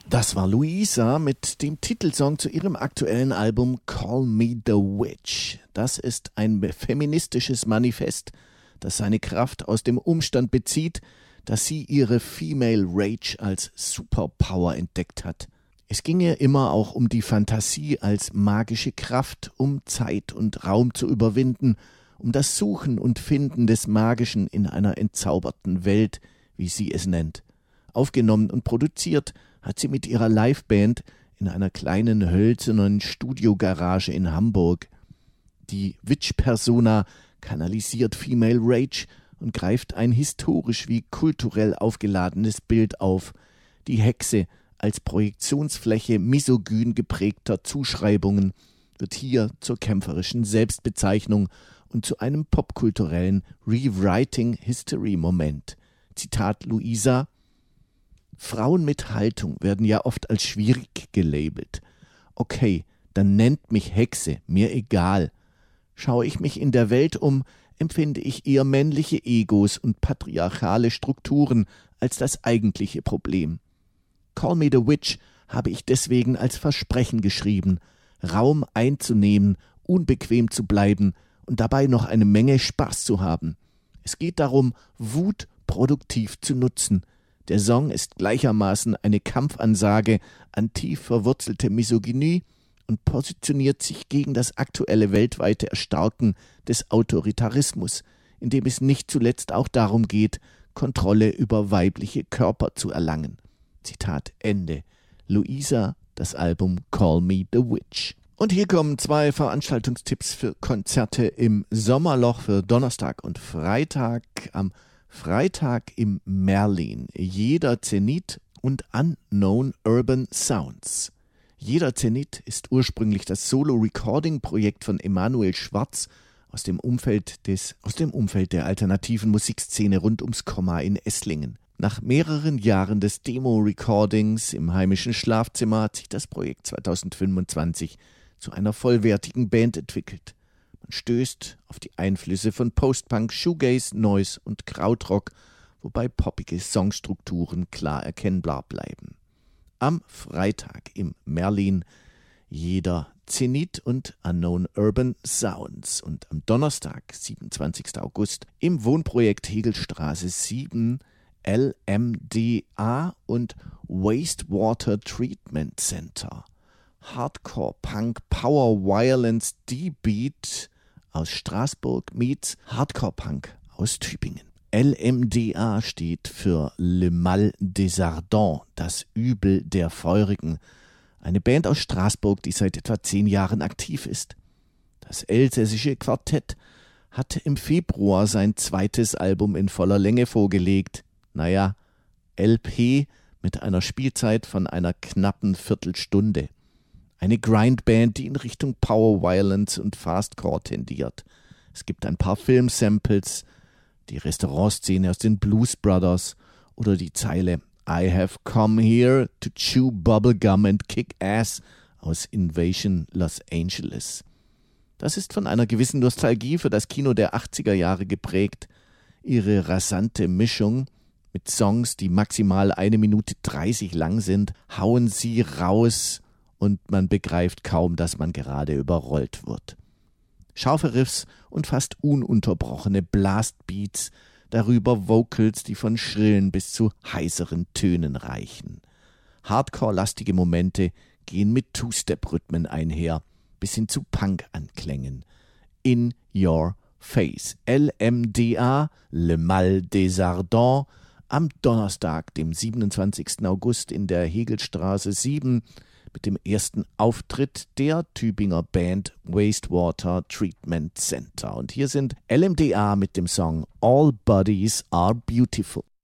Das war Louisa mit dem Titelsong zu ihrem aktuellen Album Call Me the Witch. Das ist ein feministisches Manifest, das seine Kraft aus dem Umstand bezieht, dass sie ihre Female Rage als Superpower entdeckt hat. Es ging ihr immer auch um die Fantasie als magische Kraft, um Zeit und Raum zu überwinden, um das Suchen und Finden des Magischen in einer entzauberten Welt, wie sie es nennt. Aufgenommen und produziert hat sie mit ihrer Liveband in einer kleinen hölzernen Studiogarage in Hamburg. Die Witch-Persona kanalisiert Female Rage und greift ein historisch wie kulturell aufgeladenes Bild auf. Die Hexe als Projektionsfläche misogyn geprägter Zuschreibungen wird hier zur kämpferischen Selbstbezeichnung und zu einem popkulturellen Rewriting-History-Moment. Zitat Louisa: Frauen mit Haltung werden ja oft als schwierig gelabelt. Okay, dann nennt mich Hexe, mir egal. Schaue ich mich in der Welt um, empfinde ich eher männliche Egos und patriarchale Strukturen als das eigentliche Problem. Call Me the Witch habe ich deswegen als Versprechen geschrieben, Raum einzunehmen, unbequem zu bleiben und dabei noch eine Menge Spaß zu haben. Es geht darum, Wut produktiv zu nutzen. Der Song ist gleichermaßen eine Kampfansage an tief verwurzelte Misogynie und positioniert sich gegen das aktuelle weltweite Erstarken des Autoritarismus, in dem es nicht zuletzt auch darum geht, Kontrolle über weibliche Körper zu erlangen. Zitat Ende. Louisa, das Album Call Me the Witch. Und hier kommen 2 Veranstaltungstipps für Konzerte im Sommerloch für Donnerstag und Freitag. Am Freitag im Merlin, Jeder Zenit und Unknown Urban Sounds. Jeder Zenit ist ursprünglich das Solo-Recording-Projekt von Emanuel Schwarz aus dem Umfeld der alternativen Musikszene rund ums Komma in Esslingen. Nach mehreren Jahren des Demo-Recordings im heimischen Schlafzimmer hat sich das Projekt 2025 zu einer vollwertigen Band entwickelt. Man stößt auf die Einflüsse von Post-Punk, Shoegaze, Noise und Krautrock, wobei poppige Songstrukturen klar erkennbar bleiben. Am Freitag im Merlin Jeder Zenit und Unknown Urban Sounds und am Donnerstag, 27. August, im Wohnprojekt Hegelstraße 7 LMDA und Wastewater Treatment Center. Hardcore Punk Power Violence D-Beat aus Straßburg meets Hardcore Punk aus Tübingen. LMDA steht für Le Mal des Ardents, das Übel der Feurigen. Eine Band aus Straßburg, die seit etwa 10 Jahren aktiv ist. Das elsässische Quartett hat im Februar sein zweites Album in voller Länge vorgelegt. LP mit einer Spielzeit von einer knappen Viertelstunde. Eine Grindband, die in Richtung Power Violence und Fastcore tendiert. Es gibt ein paar Filmsamples, die Restaurantszene aus den Blues Brothers oder die Zeile I have come here to chew bubblegum and kick ass aus Invasion Los Angeles. Das ist von einer gewissen Nostalgie für das Kino der 80er Jahre geprägt. Ihre rasante Mischung mit Songs, die maximal 1 Minute 30 lang sind, hauen sie raus und man begreift kaum, dass man gerade überrollt wird. Scharfe Riffs und fast ununterbrochene Blastbeats, darüber Vocals, die von schrillen bis zu heiseren Tönen reichen. Hardcore-lastige Momente gehen mit Two-Step-Rhythmen einher, bis hin zu Punk-Anklängen. In Your Face. LMDA, Le Mal des Ardents, am Donnerstag, dem 27. August in der Hegelstraße 7 mit dem ersten Auftritt der Tübinger Band Wastewater Treatment Center. Und hier sind LMDA mit dem Song All Bodies Are Beautiful.